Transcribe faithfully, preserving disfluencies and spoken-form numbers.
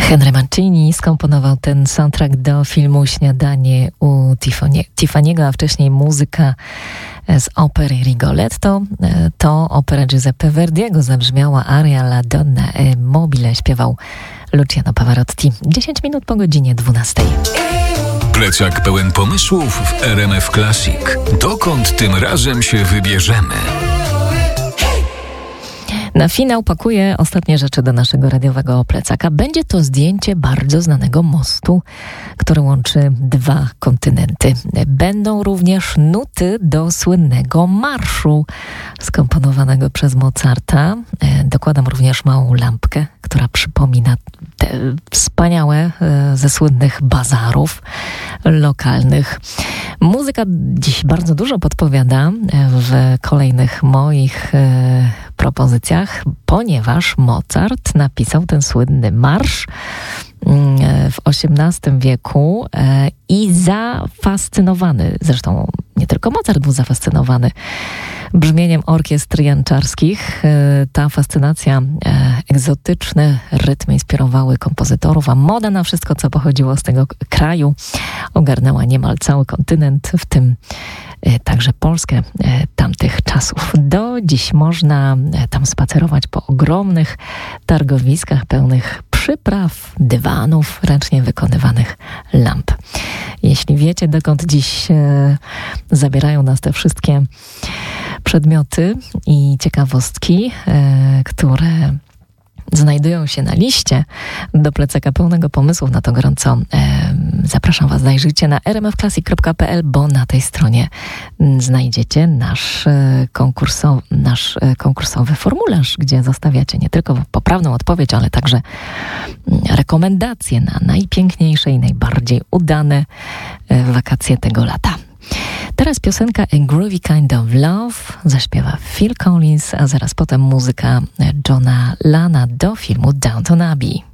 Henry Mancini skomponował ten soundtrack do filmu Śniadanie u Tiffany'ego, a wcześniej muzyka z opery Rigoletto. To opera Giuseppe Verdiego, zabrzmiała aria La Donna e Mobile, śpiewał Luciano Pavarotti. dziesięć minut po godzinie dwunastej. Plecak pełen pomysłów w R M F Classic. Dokąd tym razem się wybierzemy? Na finał pakuję ostatnie rzeczy do naszego radiowego plecaka. Będzie to zdjęcie bardzo znanego mostu, który łączy dwa kontynenty. Będą również nuty do słynnego marszu skomponowanego przez Mozarta. Dokładam również małą lampkę, która przypomina te wspaniałe ze słynnych bazarów lokalnych. Muzyka dziś bardzo dużo podpowiada w kolejnych moich propozycjach, ponieważ Mozart napisał ten słynny marsz w osiemnastym wieku i zafascynowany, zresztą nie tylko Mozart był zafascynowany brzmieniem orkiestr janczarskich. Ta fascynacja, egzotyczne rytmy inspirowały kompozytorów, a moda na wszystko, co pochodziło z tego kraju, ogarnęła niemal cały kontynent, w tym także Polskę tamtych czasów. Do dziś można tam spacerować po ogromnych targowiskach pełnych przypraw, dywanów, ręcznie wykonywanych lamp. Jeśli wiecie, dokąd dziś e, zabierają nas te wszystkie przedmioty i ciekawostki, e, które znajdują się na liście do plecaka pełnego pomysłów, na to gorąco e, zapraszam Was, zajrzyjcie na r m f classic kropka p l, bo na tej stronie znajdziecie nasz, e, konkurso, nasz e, konkursowy formularz, gdzie zostawiacie nie tylko poprawną odpowiedź, ale także rekomendacje na najpiękniejsze i najbardziej udane e, wakacje tego lata. Teraz piosenka A Groovy Kind of Love zaśpiewa Phil Collins, a zaraz potem muzyka Johna Lana do filmu Downton Abbey.